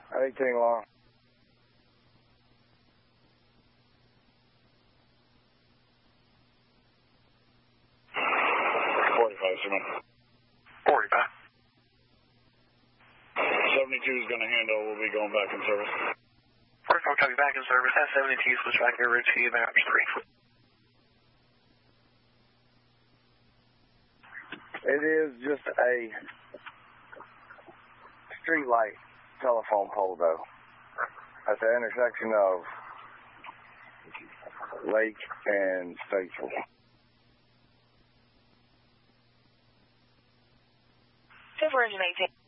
18 long. Instrument. 45. 72 is going to handle. We'll be going back in service. 44, copy back in service. That 72 switch back over to Maps 3. It is just a street light telephone pole, though, at the intersection of Lake and Statesville. Engine 18.